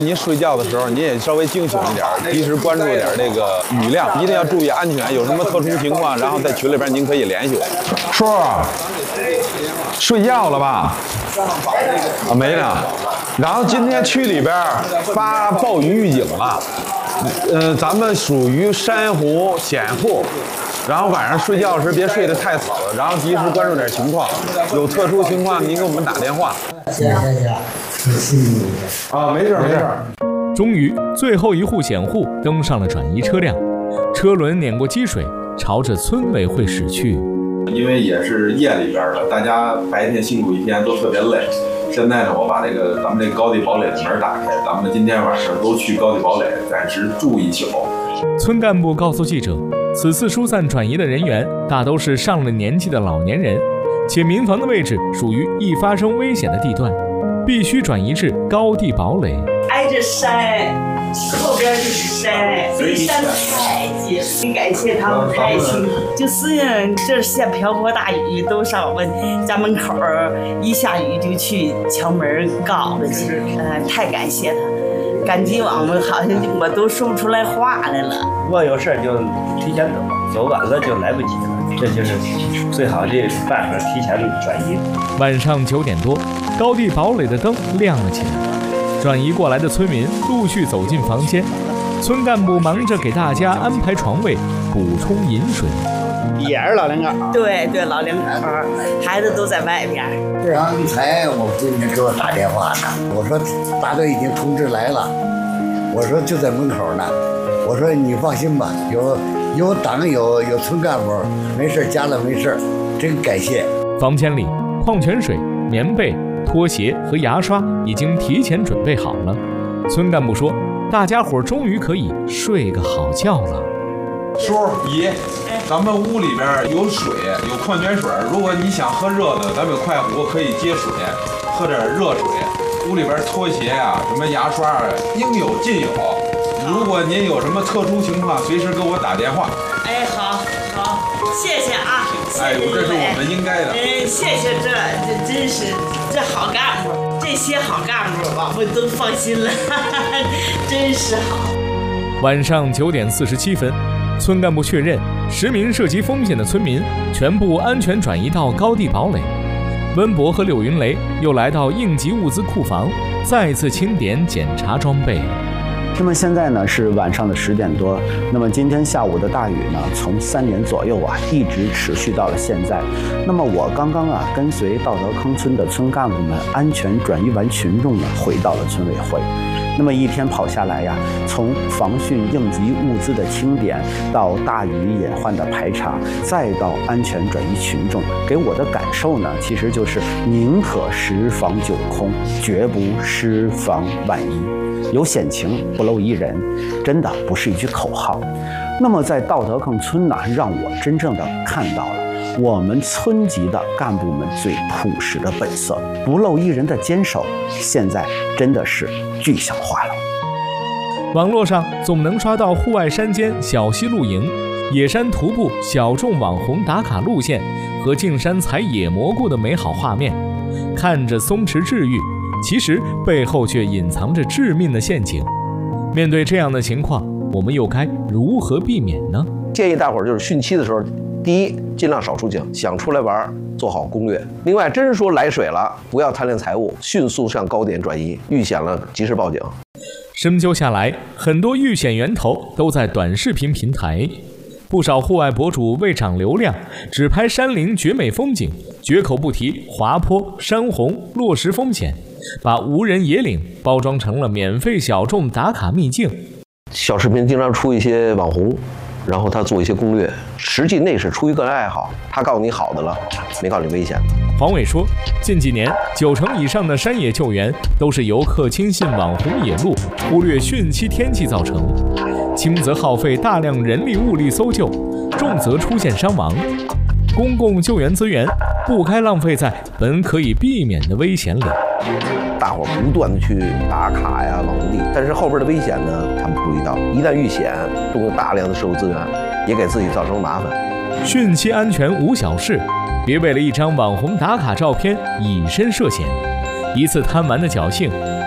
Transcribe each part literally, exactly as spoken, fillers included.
您睡觉的时候，您也稍微惊醒一点，及时关注点这个雨量，一定要注意安全。有什么特殊情况，然后在群里边您可以联系我。叔，睡觉了吧？啊，没呢。然后今天区里边发暴雨预警了，呃，咱们属于山湖险户。 然后晚上睡觉时别睡得太死，然后及时关注点情况，有特殊情况您给我们打电话。谢谢谢谢。啊，没事没事。 终于，最后一户险户登上了转移车辆，车轮碾过积水，朝着村委会驶去。 因为也是夜里边了，大家白天辛苦一天都特别累。现在呢，我把这个咱们这个高地堡垒的门打开，咱们今天晚上都去高地堡垒，暂时住一宿。 村干部告诉记者。 此次疏散转移的人员大都是上了年纪的老年人，且民房的位置属于易发生危险的地段，必须转移至高地堡垒。 挨着山，后边就是山，离山太近。很感谢他们太辛苦，就是这下瓢泼大雨，都上我家门口，一下雨就去敲门告着去，呃，太感谢他。 感激我们好像我都说不出来话来了。 如果有事就提前走，走晚了就来不及了。这就是最好的办法，提前转移。 晚上九点多，高地堡垒的灯亮了起来，转移过来的村民陆续走进房间，村干部忙着给大家安排床位，补充饮水。 也是老两口， 对对，老两口，孩子都在外边。 刚才我闺女给我打电话呢，我说大队已经通知来了，我说就在门口呢，我说你放心吧，有有党有有村干部，没事家了没事，真感谢。 房间里，矿泉水、棉被、拖鞋和牙刷已经提前准备好了。村干部说，大家伙终于可以睡个好觉了。 叔姨，咱们屋里边有水，有矿泉水。如果你想喝热的，咱们有快壶可以接水，喝点热水。屋里边拖鞋呀、啊，什么牙刷啊，应有尽有。如果您有什么特殊情况，随时给我打电话。 哎，好，好，谢谢啊。谢谢哎，这是我们应该的。 哎，谢谢这，这真是这好干部，这些好干部，我们都放心了，哈哈，真是好。 晚上九点四十七分。 村干部确认，十名涉及风险的村民全部安全转移到高地堡垒。温博和柳云雷又来到应急物资库房，再次清点检查装备。 那么现在呢是晚上的十点多，那么今天下午的大雨呢，从三点左右啊一直持续到了现在。那么我刚刚啊跟随道德坑村的村干部们安全转移完群众呢，回到了村委会。 那么一天跑下来呀，从防汛应急物资的清点，到大雨隐患的排查，再到安全转移群众，给我的感受呢，其实就是宁可十防九空，绝不失防万一。有险情不漏一人，真的不是一句口号。那么在道德坑村呢，让我真正的看到了。 我们村级的干部们最朴实的本色，不漏一人的坚守，现在真的是具象化了。 网络上总能刷到户外山间小溪露营、野山徒步、小众网红打卡路线和进山采野蘑菇的美好画面，看着松弛治愈，其实背后却隐藏着致命的陷阱。面对这样的情况，我们又该如何避免呢？ 建议大伙儿就是汛期的时候。 第一，尽量少出境，想出来玩，做好攻略。另外，真是说来水了，不要贪恋财物，迅速向高点转移，遇险了及时报警。 深究下来，很多遇险源头都在短视频平台，不少户外博主为涨流量，只拍山林绝美风景，绝口不提滑坡、山洪、落石风险，把无人野岭包装成了免费小众打卡秘境。 小视频经常出一些网红。 然后他做一些攻略，实际那是出于个人爱好，他告诉你好的了，没告诉你危险的。 黄伟说，近几年九成以上的山野救援都是游客轻信网红野路，忽略汛期天气造成，轻则耗费大量人力物力搜救，重则出现伤亡。公共救援资源不该浪费在本可以避免的危险里。 大伙不断的去打卡呀、网红地，但是后边的危险呢，他们不注意到，一旦遇险，动用大量的社会资源，也给自己造成麻烦。 汛期安全无小事，别为了一张网红打卡照片以身涉险。一次贪玩的侥幸，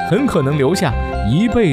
很可能留下一辈子。